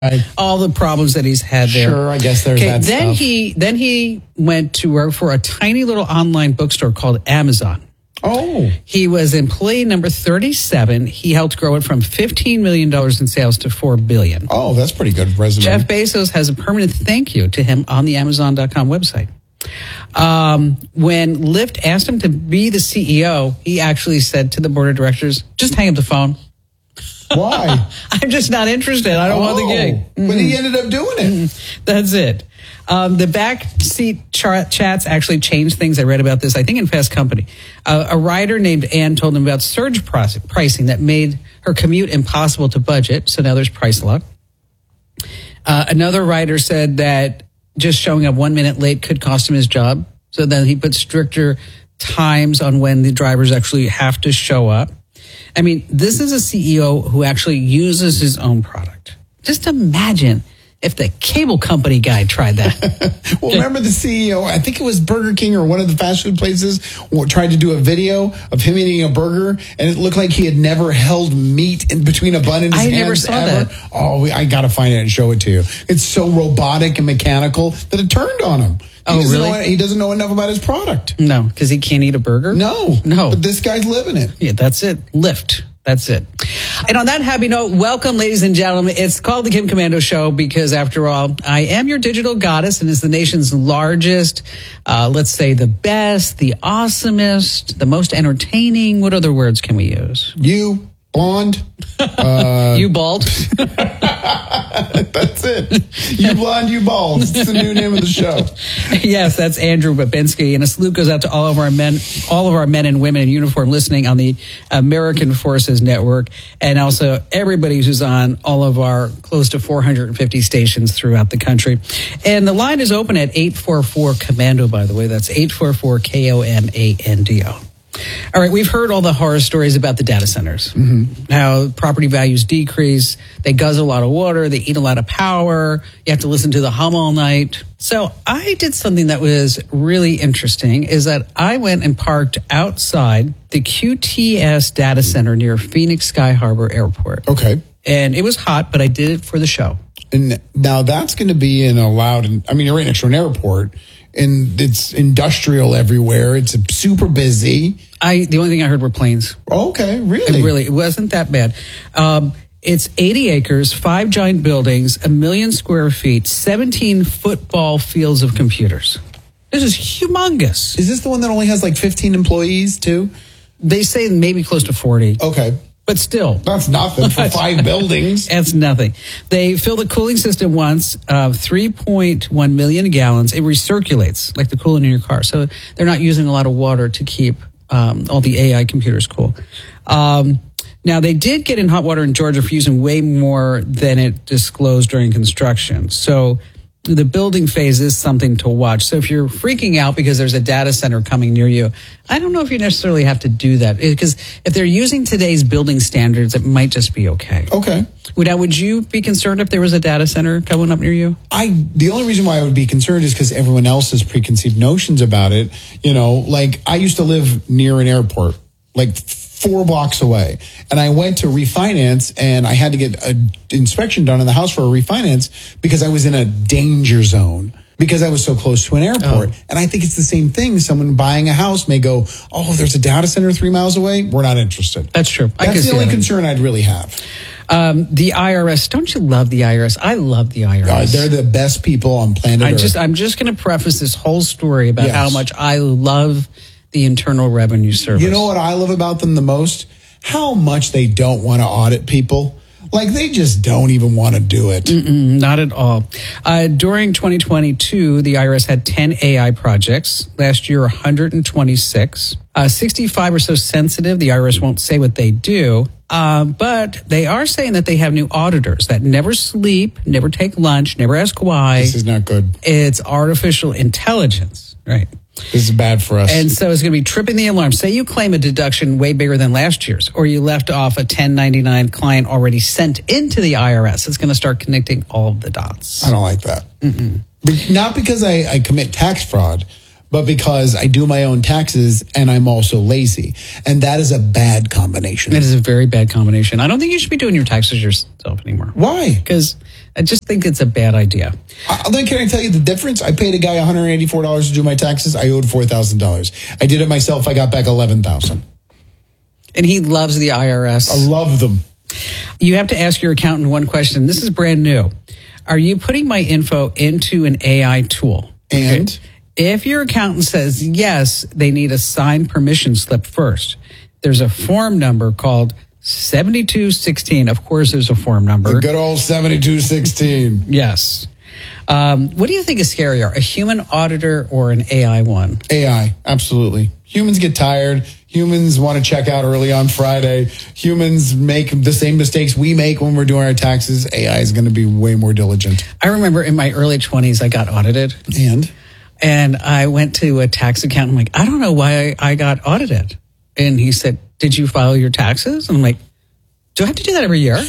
all the problems that he's had there. Sure, I guess there's that then stuff. Then he went to work for a tiny little online bookstore called Amazon. Oh. He was employee number 37. He helped grow it from $15 million in sales to $4 billion. Oh, that's pretty good resume. Jeff Bezos has a permanent thank you to him on the Amazon.com website. When Lyft asked him to be the CEO, he actually said to the board of directors, just hang up the phone. Why? I'm just not interested. I don't want the gig. But he ended up doing it. That's it. The backseat chats actually changed things. I read about this, I think, in Fast Company. A writer named Ann told him about surge pricing that made her commute impossible to budget. So now there's price lock. Another writer said that just showing up 1 minute late could cost him his job. So then he put stricter times on when the drivers actually have to show up. I mean, this is a CEO who actually uses his own product. Just imagine if the cable company guy tried that. Well, remember the CEO, I think it was Burger King or one of the fast food places, tried to do a video of him eating a burger, and it looked like he had never held meat in between a bun in his hands. I never saw ever. that. Oh, I got to find it and show it to you. It's so robotic and mechanical that it turned on him. He doesn't know enough about his product. No, because he can't eat a burger? No. But this guy's living it. Yeah, that's it. Lyft. That's it. And on that happy note, welcome, ladies and gentlemen. It's called the Kim Komando Show because, after all, I am your digital goddess and is the nation's largest, let's say the best, the awesomest, the most entertaining. What other words can we use? You, blonde. You bald. That's it. You blonde, you bald. It's the new name of the show. Yes, that's Andrew Babinski. And a salute goes out to all of our men and women in uniform listening on the American Forces Network, and also everybody who's on all of our close to 450 stations throughout the country. And the line is open at 844-COMMANDO, by the way. That's 844-KOMANDO. All right, we've heard all the horror stories about the data centers, how property values decrease, they guzzle a lot of water, they eat a lot of power, you have to listen to the hum all night. So I did something that was really interesting, is that I went and parked outside the QTS data center near Phoenix Sky Harbor Airport. Okay. And it was hot, but I did it for the show. And now that's going to be you're right next to an airport. And it's industrial everywhere. It's super busy. The only thing I heard were planes. Okay, really? It wasn't that bad. It's 80 acres, 5 giant buildings, 1 million square feet, 17 football fields of computers. This is humongous. Is this the one that only has like 15 employees too? They say maybe close to 40. Okay. But still. That's nothing for 5 buildings. That's nothing. They fill the cooling system once, 3.1 million gallons. It recirculates, like the cooling in your car. So they're not using a lot of water to keep all the AI computers cool. Now, they did get in hot water in Georgia for using way more than it disclosed during construction. So the building phase is something to watch. So if you're freaking out because there's a data center coming near you, I don't know if you necessarily have to do that, because if they're using today's building standards, it might just be okay. Okay. Would you be concerned if there was a data center coming up near you? The only reason why I would be concerned is because everyone else has preconceived notions about it. Like I used to live near an airport, like 4 blocks away. And I went to refinance and I had to get an inspection done in the house for a refinance because I was in a danger zone because I was so close to an airport. Oh. And I think it's the same thing. Someone buying a house may go, oh, there's a data center 3 miles away. We're not interested. That's true. That's the only concern I'd really have. The IRS, don't you love the IRS? I love the IRS. They're the best people on planet Earth. I'm just going to preface this whole story about how much I love the Internal Revenue Service. You know what I love about them the most? How much they don't want to audit people. Like, they just don't even want to do it. Not at all. During 2022, the IRS had 10 AI projects. Last year, 126. 65 are so sensitive, the IRS won't say what they do. But they are saying that they have new auditors that never sleep, never take lunch, never ask why. This is not good. It's artificial intelligence, right? This is bad for us. And so it's going to be tripping the alarm. Say you claim a deduction way bigger than last year's, or you left off a 1099 client already sent into the IRS. It's going to start connecting all of the dots. I don't like that. Not because I commit tax fraud, but because I do my own taxes and I'm also lazy. And that is a bad combination. It is a very bad combination. I don't think you should be doing your taxes yourself anymore. Why? Because I just think it's a bad idea. Then can I tell you the difference? I paid a guy $184 to do my taxes. I owed $4,000. I did it myself. I got back $11,000. And he loves the IRS. I love them. You have to ask your accountant one question. This is brand new. Are you putting my info into an AI tool? And? Okay. If your accountant says yes, they need a signed permission slip first. There's a form number called 7216. Of course, there's a form number. The good old 7216. Yes. What do you think is scarier, a human auditor or an AI one? AI, absolutely. Humans get tired. Humans want to check out early on Friday. Humans make the same mistakes we make when we're doing our taxes. AI is going to be way more diligent. I remember in my early 20s, I got audited. And I went to a tax accountant. I'm like, I don't know why I got audited. And he said, did you file your taxes? And I'm like, do I have to do that every year?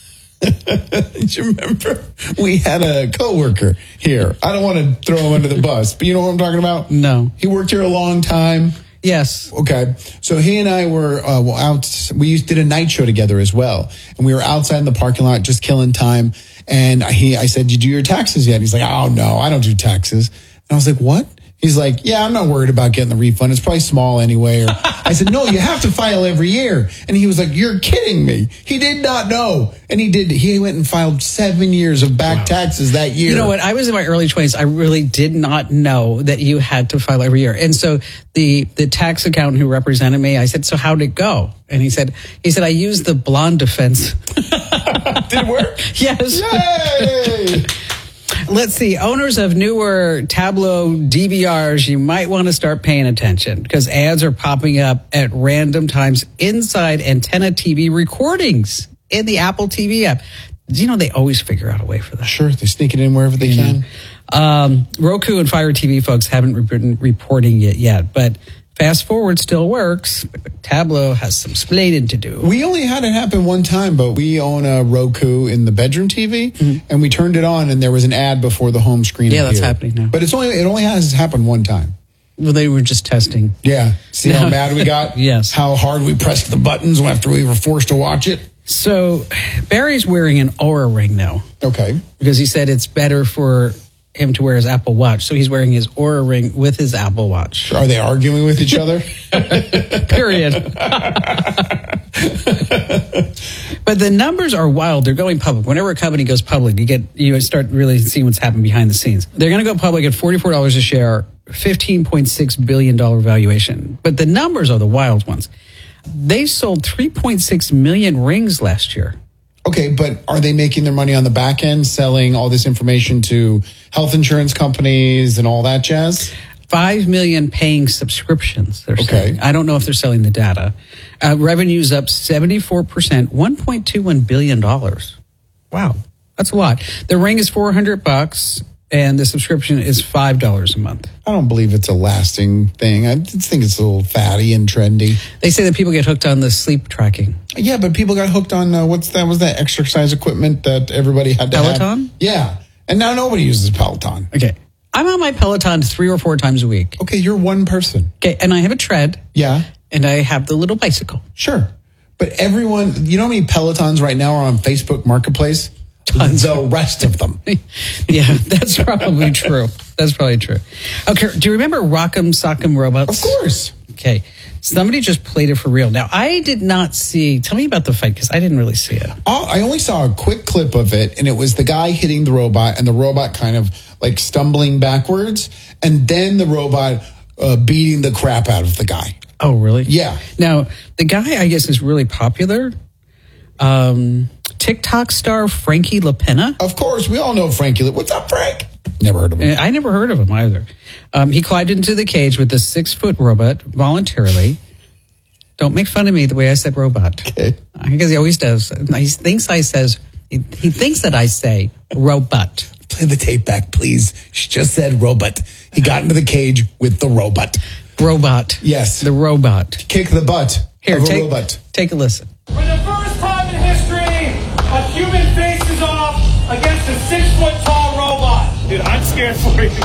Do you remember? We had a coworker here. I don't want to throw him under the bus, but you know what I'm talking about? No. He worked here a long time. Yes. Okay. So he and I were out. We did a night show together as well. And we were outside in the parking lot just killing time. And I said, did you do your taxes yet? And he's like, oh, no, I don't do taxes. And I was like, what? He's like, yeah, I'm not worried about getting the refund. It's probably small anyway. Or, I said, no, you have to file every year. And he was like, you're kidding me. He did not know. And he did. He went and filed 7 years of back taxes that year. You know what? I was in my early 20s. I really did not know that you had to file every year. And so the tax accountant who represented me, I said, so how'd it go? And he said, I used the blonde defense. Did it work? Yes. Yay! Let's see. Owners of newer Tableau DVRs, you might want to start paying attention because ads are popping up at random times inside antenna TV recordings in the Apple TV app. You know, they always figure out a way for that. Sure, they sneak it in wherever they can. Roku and Fire TV folks haven't been reporting it yet, but Fast Forward still works. Tableau has some splaining to do. We only had it happen one time, but we own a Roku in the bedroom TV, and we turned it on, and there was an ad before the home screen appeared. That's happening now. But it only has happened one time. Well, they were just testing. Yeah. See how mad we got? Yes. How hard we pressed the buttons after we were forced to watch it? So Barry's wearing an Oura Ring now. Okay. Because he said it's better for him to wear his Apple Watch. So he's wearing his Oura Ring with his Apple Watch. Are they arguing with each other? Period. But the numbers are wild. They're going public. Whenever a company goes public, you start really seeing what's happening behind the scenes. They're going to go public at $44 a share, $15.6 billion valuation. But the numbers are the wild ones. They sold 3.6 million rings last year. Okay, but are they making their money on the back end, selling all this information to health insurance companies and all that jazz? 5 million paying subscriptions, they're saying. I don't know if they're selling the data. Revenue's up 74%, $1.21 billion. Wow, that's a lot. The ring is $400, and the subscription is $5 a month. I don't believe it's a lasting thing. I just think it's a little fatty and trendy. They say that people get hooked on the sleep tracking. Yeah, but people got hooked on, was that exercise equipment that everybody had to have? Peloton? Yeah, and now nobody uses Peloton. Okay. I'm on my Peloton 3 or 4 times a week. Okay, you're one person. Okay, and I have a tread. Yeah. And I have the little bicycle. Sure. But everyone, you know how many Pelotons right now are on Facebook Marketplace? Tons. The rest of them. Yeah, that's probably true. That's probably true. Okay, do you remember Rock'em Sock'em Robots? Of course. Okay, somebody just played it for real. Now, I did not see, tell me about the fight, because I didn't really see it. I only saw a quick clip of it, and it was the guy hitting the robot, and the robot kind of like stumbling backwards, and then the robot beating the crap out of the guy. Oh, really? Yeah. Now, the guy, I guess, is really popular. TikTok star Frankie LaPena. Of course, we all know Frankie. What's up, Frank? Never heard of him. I never heard of him either. He climbed into the cage with the 6-foot robot voluntarily. Don't make fun of me the way I said robot. Okay. Because he always does. He thinks that I say robot. Play the tape back, please. She just said robot. He got into the cage with the robot. Robot. Yes. The robot. Kick the butt Here, of a robot. Take a listen. For the first time in history, a human faces off against a 6-foot-tall robot. Dude, I'm scared for you.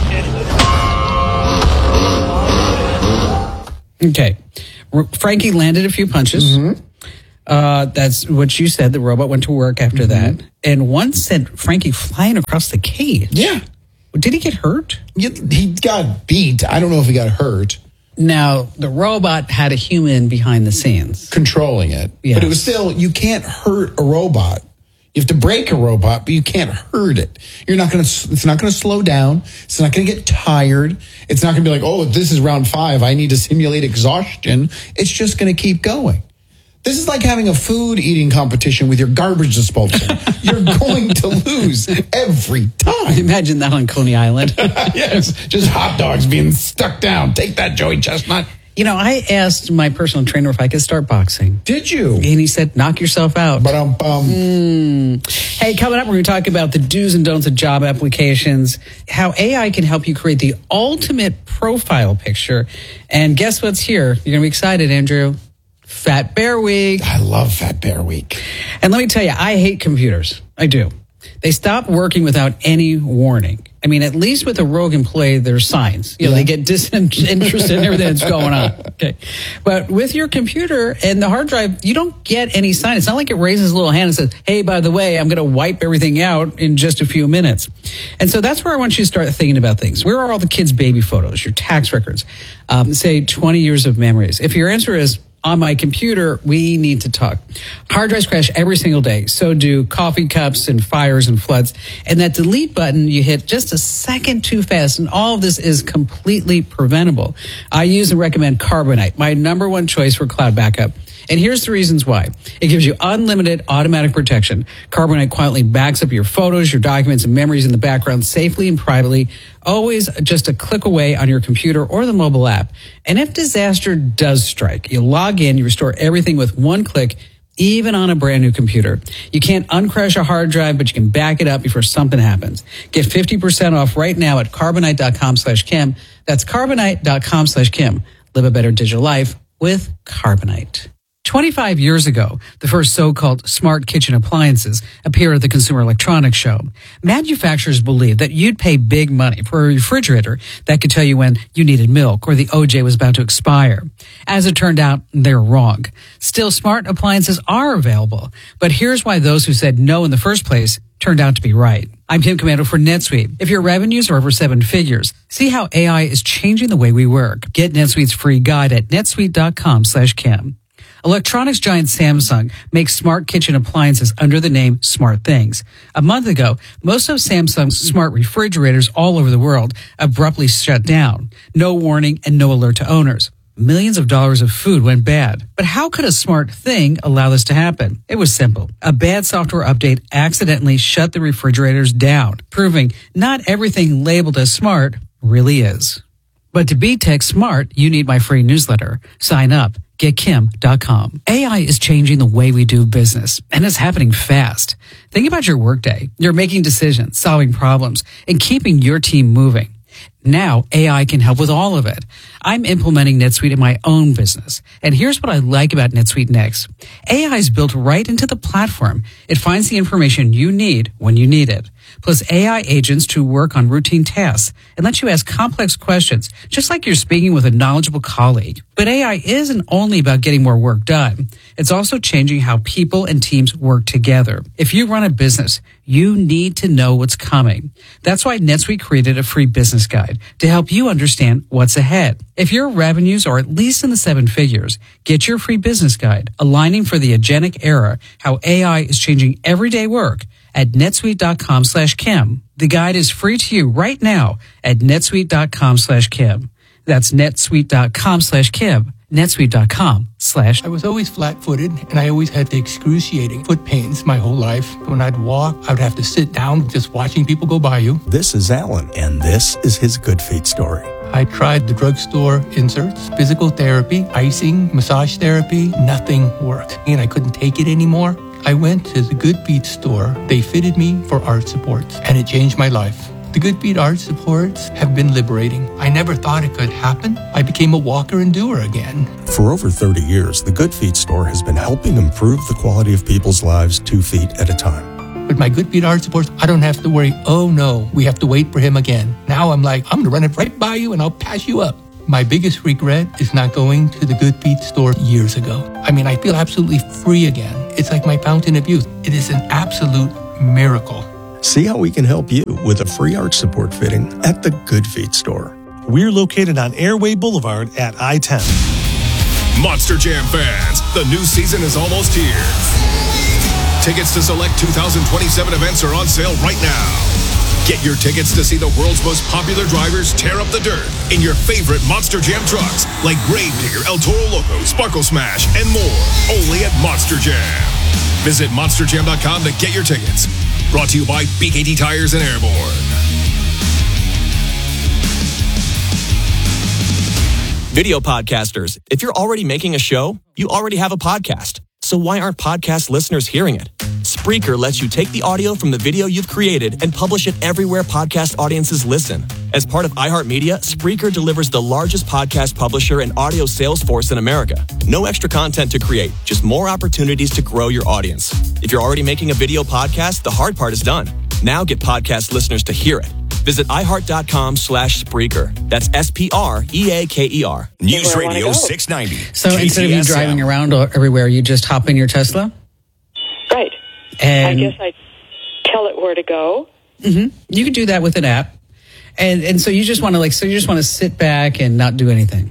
Okay. Frankie landed a few punches. That's what you said. The robot went to work after that. And one sent Frankie flying across the cage. Yeah. Did he get hurt? He got beat. I don't know if he got hurt. Now, the robot had a human behind the scenes. Controlling it. Yes. But it was still, you can't hurt a robot. You have to break a robot, but you can't hurt it. It's not going to slow down. It's not going to get tired. It's not going to be like, oh, this is round 5. I need to simulate exhaustion. It's just going to keep going. This is like having a food eating competition with your garbage disposal. You're going to lose every time. Imagine that on Coney Island. Yes, just hot dogs being stuck down. Take that, Joey Chestnut. You know, I asked my personal trainer if I could start boxing. Did you? And he said, knock yourself out. Hey, coming up, we're going to talk about the do's and don'ts of job applications, how AI can help you create the ultimate profile picture. And guess what's here? You're going to be excited, Andrew. Fat Bear Week. I love Fat Bear Week. And let me tell you, I hate computers. I do. They stop working without any warning. I mean, at least with a rogue employee, there's signs. You know, they get disinterested in everything that's going on. Okay. But with your computer and the hard drive, you don't get any sign. It's not like it raises a little hand and says, hey, by the way, I'm going to wipe everything out in just a few minutes. And so that's where I want you to start thinking about things. Where are all the kids' baby photos, your tax records, say 20 years of memories? If your answer is, on my computer, we need to talk. Hard drives crash every single day. So do coffee cups and fires and floods. And that delete button you hit just a second too fast. And all of this is completely preventable. I use and recommend Carbonite, my number one choice for cloud backup. And here's the reasons why. It gives you unlimited automatic protection. Carbonite quietly backs up your photos, your documents, and memories in the background safely and privately, always just a click away on your computer or the mobile app. And if disaster does strike, you log in, you restore everything with one click, even on a brand new computer. You can't uncrash a hard drive, but you can back it up before something happens. Get 50% off right now at Carbonite.com/Kim. That's Carbonite.com/Kim. Live a better digital life with Carbonite. 25 years ago, the first so-called smart kitchen appliances appeared at the Consumer Electronics Show. Manufacturers believed that you'd pay big money for a refrigerator that could tell you when you needed milk or the OJ was about to expire. As it turned out, they're wrong. Still, smart appliances are available, but here's why those who said no in the first place turned out to be right. I'm Kim Commando for NetSuite. If your revenues are over 7 figures, see how AI is changing the way we work. Get NetSuite's free guide at netsuite.com/Kim. Electronics giant Samsung makes smart kitchen appliances under the name SmartThings. A month ago, most of Samsung's smart refrigerators all over the world abruptly shut down. No warning and no alert to owners. Millions of dollars of food went bad. But how could a smart thing allow this to happen? It was simple. A bad software update accidentally shut the refrigerators down, proving not everything labeled as smart really is. But to be tech smart, you need my free newsletter. Sign up. GetKim.com. AI is changing the way we do business, and it's happening fast. Think about your workday. You're making decisions, solving problems, and keeping your team moving. Now, AI can help with all of it. I'm implementing NetSuite in my own business. And here's what I like about NetSuite Next. AI is built right into the platform. It finds the information you need when you need it. Plus AI agents to work on routine tasks and let you ask complex questions, just like you're speaking with a knowledgeable colleague. But AI isn't only about getting more work done. It's also changing how people and teams work together. If you run a business, you need to know what's coming. That's why NetSuite created a free business guide to help you understand what's ahead. If your revenues are at least in the 7 figures, get your free business guide, Aligning for the Agentic Era, how AI is changing everyday work at netsuite.com/Kim. The guide is free to you right now at netsuite.com/Kim. That's netsuite.com/Kim. netsuite.com/ I was always flat-footed, and I always had the excruciating foot pains my whole life. When I'd walk, I would have to sit down just watching people go by you. This is Alan, and this is his Good Feet story. I tried the drugstore inserts, physical therapy, icing, massage therapy. Nothing worked, and I couldn't take it anymore. I went to the Good Feet store. They fitted me for arch supports, and it changed my life. The Good Feet arch supports have been liberating. I never thought it could happen. I became a walker and doer again. For over 30 years, the Good Feet store has been helping improve the quality of people's lives 2 feet at a time. With my Good Feet arch supports, I don't have to worry, oh no, we have to wait for him again. Now I'm like, I'm going to run it right by you and I'll pass you up. My biggest regret is not going to the Good Feet store years ago. I mean, I feel absolutely free again. It's like my fountain of youth. It is an absolute miracle. See how we can help you with a free arch support fitting at the Good Feet store. We're located on Airway Boulevard at I-10. Monster Jam fans, the new season is almost here. Tickets to select 2027 events are on sale right now. Get your tickets to see the world's most popular drivers tear up the dirt in your favorite Monster Jam trucks like Gravedigger, El Toro Loco, Sparkle Smash, and more. Only at Monster Jam. Visit monsterjam.com to get your tickets. Brought to you by BKT Tires and Airborne. Video podcasters, if you're already making a show, you already have a podcast. So why aren't podcast listeners hearing it? Spreaker lets you take the audio from the video you've created and publish it everywhere podcast audiences listen. As part of iHeartMedia, Spreaker delivers the largest podcast publisher and audio sales force in America. No extra content to create, just more opportunities to grow your audience. If you're already making a video podcast, the hard part is done. Now get podcast listeners to hear it. Visit iHeart.com/Spreaker. That's SPREAKER. News Radio 690. So instead of you driving around everywhere, you just hop in your Tesla? Right. And I guess I tell it where to go. Mm-hmm. You could do that with an app. And so you just want to sit back and not do anything.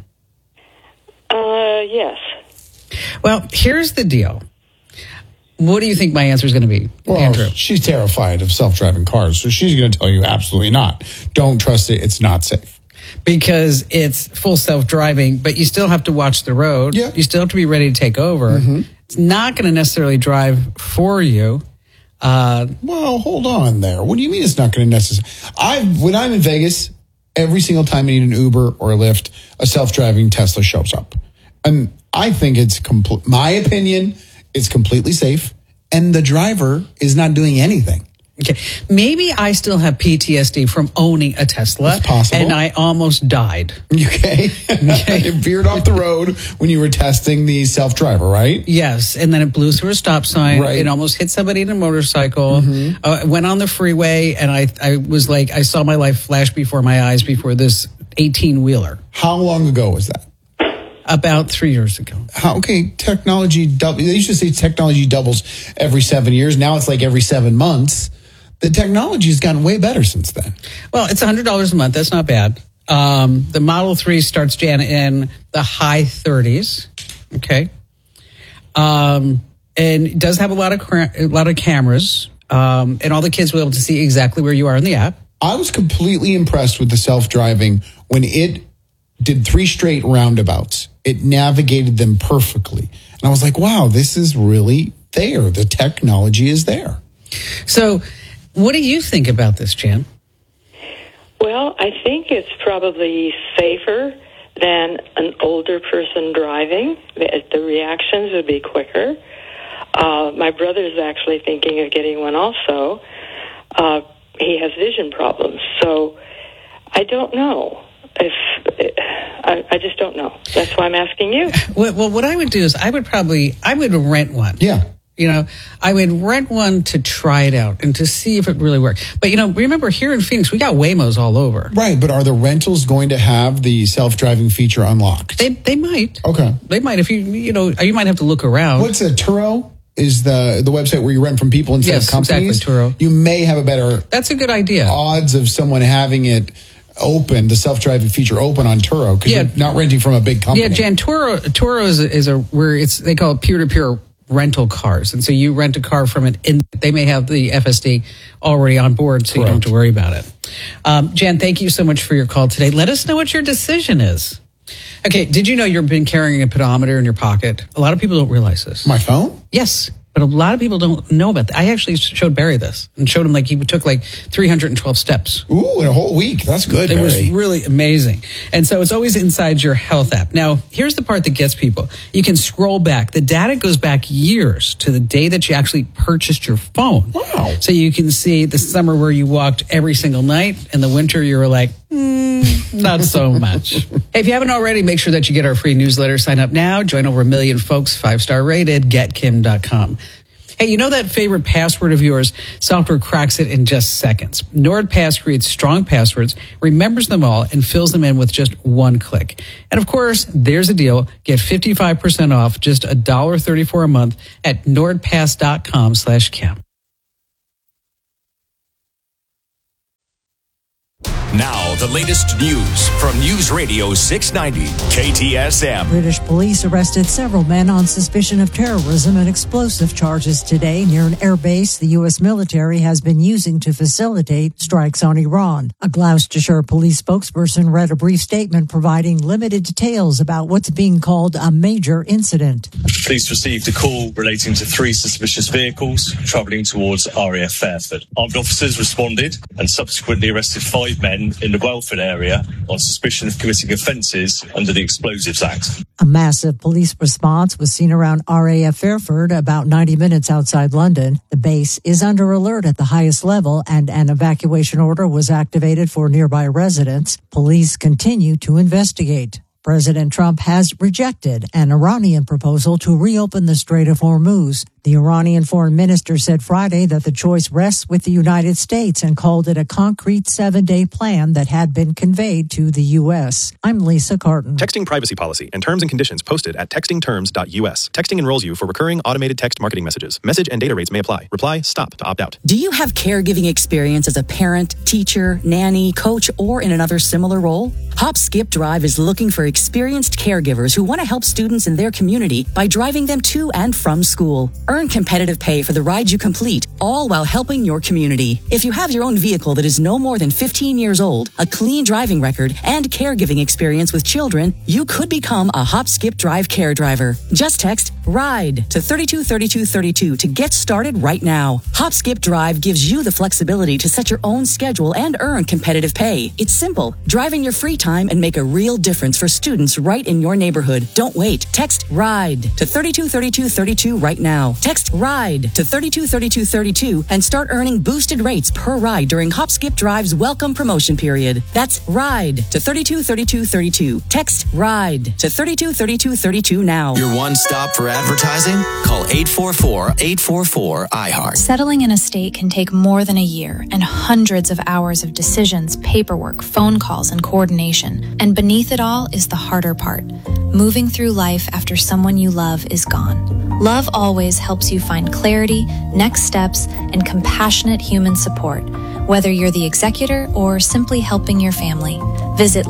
Yes. Well, here's the deal. What do you think my answer is going to be, Well, Andrew? she's terrified of self-driving cars, so she's going to tell you absolutely not. Don't trust it. It's not safe. Because it's full self-driving, but you still have to watch the road. Yeah. You still have to be ready to take over. Mm-hmm. It's not going to necessarily drive for you. Well, hold on there. What do you mean it's not going to necessarily? When I'm in Vegas, every single time I need an Uber or a Lyft, a self-driving Tesla shows up. And I think it's my opinion, it's completely safe. And the driver is not doing anything. Okay. Maybe I still have PTSD from owning a Tesla. That's possible. And I almost died. Okay. You veered off the road when you were testing the self-driver, right? Yes. And then it blew through a stop sign. Right. It almost hit somebody in a motorcycle. Mm-hmm. Went on the freeway, and I was like, I saw my life flash before my eyes before this 18-wheeler. How long ago was that? About 3 years ago. Okay, technology doubles. They used to say technology doubles every 7 years. Now it's like every 7 months. The technology has gotten way better since then. Well, it's $100 a month. That's not bad. The Model 3 starts, Jan, in the high 30s. Okay. And it does have a lot of cameras. And all the kids will be able to see exactly where you are in the app. I was completely impressed with the self-driving when it did 3 straight roundabouts. It navigated them perfectly. And I was like, wow, this is really there. The technology is there. So what do you think about this, Jan? Well, I think it's probably safer than an older person driving. The reactions would be quicker. My brother's actually thinking of getting one also. He has vision problems. So I don't know. I just don't know. That's why I'm asking you. Well, what I would do is I would rent one. Yeah. You know, I would rent one to try it out and to see if it really worked. But, remember here in Phoenix, we got Waymos all over. Right, but are the rentals going to have the self-driving feature unlocked? They might. Okay. They might. If you might have to look around. What's a Turo? Is the website where you rent from people instead of companies? Exactly, Turo. You may have a better That's a good idea. odds of someone having it open, the self-driving feature open on Turo, because you're not renting from a big company. Yeah, Jan, Turo is where they call it peer-to-peer rental cars. And so you rent a car from it, and they may have the FSD already on board, so you don't have to worry about it. Jan, thank you so much for your call today. Let us know what your decision is. Okay, did you know you've been carrying a pedometer in your pocket? A lot of people don't realize this. My phone? Yes, but a lot of people don't know about that. I actually showed Barry this and showed him he took 312 steps. Ooh, in a whole week. That's good, Barry. It was really amazing. And so it's always inside your health app. Now, here's the part that gets people. You can scroll back. The data goes back years to the day that you actually purchased your phone. Wow. So you can see the summer where you walked every single night, and the winter you were like, not so much. Hey, if you haven't already, make sure that you get our free newsletter. Sign up now. Join over 1 million folks, 5-star rated, getkim.com. Hey, you know that favorite password of yours? Software cracks it in just seconds. NordPass creates strong passwords, remembers them all, and fills them in with just one click. And of course, there's a deal. Get 55% off, just $1.34 a month at nordpass.com/Kim. Now, the latest news from News Radio 690 KTSM. British police arrested several men on suspicion of terrorism and explosive charges today near an airbase the U.S. military has been using to facilitate strikes on Iran. A Gloucestershire police spokesperson read a brief statement providing limited details about what's being called a major incident. Police received a call relating to 3 suspicious vehicles travelling towards RAF Fairford. Armed officers responded and subsequently arrested 5 men in the Welford area on suspicion of committing offences under the Explosives Act. A massive police response was seen around RAF Fairford, about 90 minutes outside London. The base is under alert at the highest level, and an evacuation order was activated for nearby residents. Police continue to investigate. President Trump has rejected an Iranian proposal to reopen the Strait of Hormuz. The Iranian foreign minister said Friday that the choice rests with the United States and called it a concrete 7-day plan that had been conveyed to the U.S. I'm Lisa Carton. Texting privacy policy and terms and conditions posted at textingterms.us. Texting enrolls you for recurring automated text marketing messages. Message and data rates may apply. Reply STOP to opt out. Do you have caregiving experience as a parent, teacher, nanny, coach, or in another similar role? Hop Skip Drive is looking for experienced caregivers who want to help students in their community by driving them to and from school. Earn competitive pay for the rides you complete, all while helping your community. If you have your own vehicle that is no more than 15 years old, a clean driving record, and caregiving experience with children, you could become a Hop Skip Drive care driver. Just text RIDE to 323232 to get started right now. Hop Skip Drive gives you the flexibility to set your own schedule and earn competitive pay. It's simple. Drive in your free time and make a real difference for students right in your neighborhood. Don't wait. Text RIDE to 323232 right now. Text RIDE to 323232 and start earning boosted rates per ride during Hop Skip Drive's welcome promotion period. That's RIDE to 323232. Text RIDE to 323232 now. Your one-stop for advertising? Call 844-844-iHeart. Settling an estate can take more than a year and hundreds of hours of decisions, paperwork, phone calls, and coordination. And beneath it all is the harder part, moving through life after someone you love is gone. Love Always helps you find clarity, next steps, and compassionate human support, whether you're the executor or simply helping your family. Visit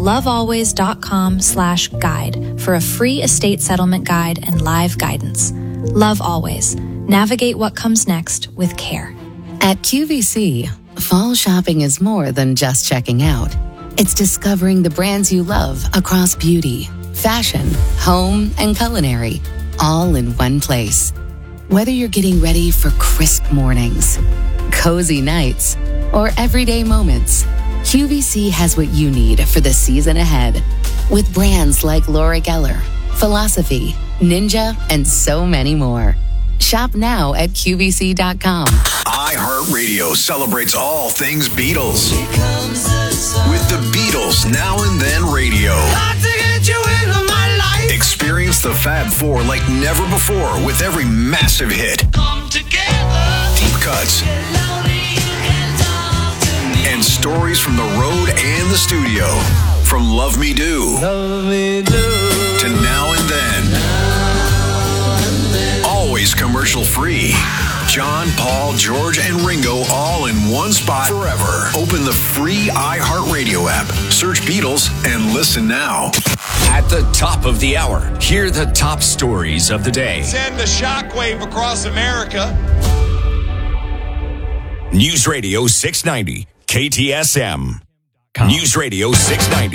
lovealways.com/guide for a free estate settlement guide and live guidance. Love Always. Navigate what comes next with care. At QVC, fall shopping is more than just checking out. It's discovering the brands you love across beauty, fashion, home, and culinary, all in one place. Whether you're getting ready for crisp mornings, cozy nights, or everyday moments, QVC has what you need for the season ahead. With brands like Laura Geller, Philosophy, Ninja, and so many more. Shop now at QVC.com. iHeartRadio celebrates all things Beatles. With the Beatles Now and Then Radio. Experience the Fab Four like never before with every massive hit. Deep cuts. And stories from the road and the studio. From Love Me Do. To Now and Then. Always commercial free. John, Paul, George, and Ringo all in one spot forever. Open the free iHeartRadio app. Search Beatles and listen now. At the top of the hour, hear the top stories of the day. Send the shockwave across America. News Radio 690, KTSM. News Radio 690.